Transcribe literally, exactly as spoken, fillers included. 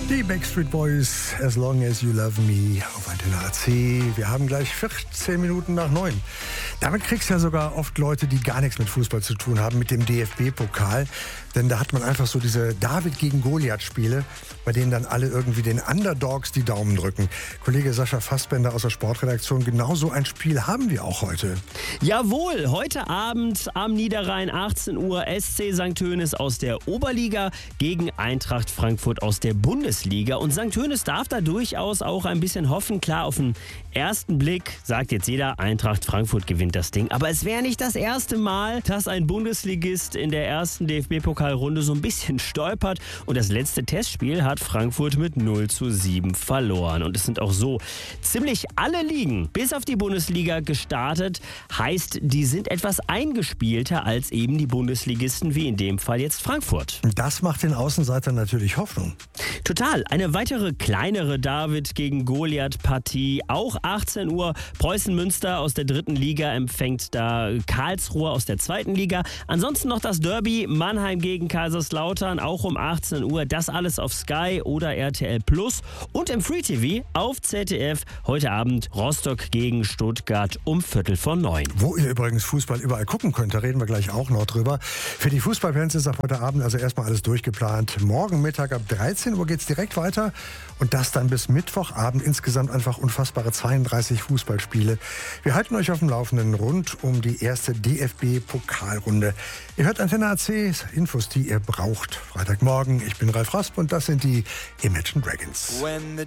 Die Backstreet Boys, As Long As You Love Me auf Antenne A C. Wir haben gleich vierzehn Minuten nach neun. Damit kriegst du ja sogar oft Leute, die gar nichts mit Fußball zu tun haben, mit dem D F B-Pokal. Denn da hat man einfach so diese David gegen Goliath-Spiele, bei denen dann alle irgendwie den Underdogs die Daumen drücken. Kollege Sascha Fassbender aus der Sportredaktion, genau so ein Spiel haben wir auch heute. Jawohl, heute Abend am Niederrhein, achtzehn Uhr, S C Sankt Hoeneß aus der Oberliga gegen Eintracht Frankfurt aus der Bundesliga. Und Sankt Hoeneß darf da durchaus auch ein bisschen hoffen. Klar, auf den ersten Blick sagt jetzt jeder, Eintracht Frankfurt gewinnt das Ding. Aber es wäre nicht das erste Mal, dass ein Bundesligist in der ersten D F B-Pokalrunde so ein bisschen stolpert. Und das letzte Testspiel hat Frankfurt mit null zu sieben verloren. Und es sind auch so ziemlich alle Ligen, bis auf die Bundesliga, gestartet. Heißt, die sind etwas eingespielter als eben die Bundesligisten, wie in dem Fall jetzt Frankfurt. Das macht den Außenseitern natürlich Hoffnung. Total. Eine weitere kleinere David gegen Goliath-Partie. Auch achtzehn Uhr. Preußen Münster aus der dritten Liga empfängt da Karlsruhe aus der zweiten Liga. Ansonsten noch das Derby Mannheim gegen Kaiserslautern, auch um achtzehn Uhr. Das alles auf Sky oder R T L Plus. Und im Free T V auf Z D F heute Abend Rostock gegen Stuttgart um Viertel vor neun. Wo ihr übrigens Fußball überall gucken könnt, da reden wir gleich auch noch drüber. Für die Fußballfans ist ab heute Abend also erstmal alles durchgeplant. Morgen Mittag ab dreizehn Uhr geht es direkt weiter. Und das dann bis Mittwochabend. Insgesamt einfach unfassbare zweiunddreißig Fußballspiele. Wir halten euch auf dem Laufenden rund um die erste D F B-Pokalrunde. Ihr hört Antenne A C, Infos, die ihr braucht. Freitagmorgen, ich bin Ralf Rasp und das sind die Imagine Dragons. When the